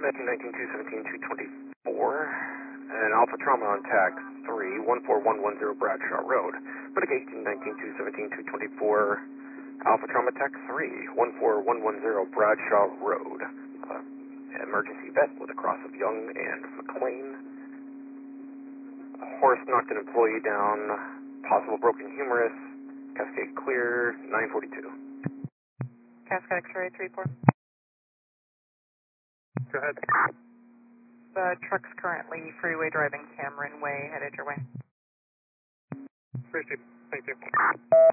1919-217-224, and Alpha Trauma on TAC 3, 14110 Bradshaw Road. Mitigate 19-217-224, Alpha Trauma TAC 3, 14110 Bradshaw Road. Emergency vet with a cross of Young and McLean. Horse knocked an employee down, possible broken humerus. Cascade clear, 942. Cascade X-ray 3-4. Go ahead. The truck's currently freeway driving Cameron Way, headed your way. Appreciate it. Thank you.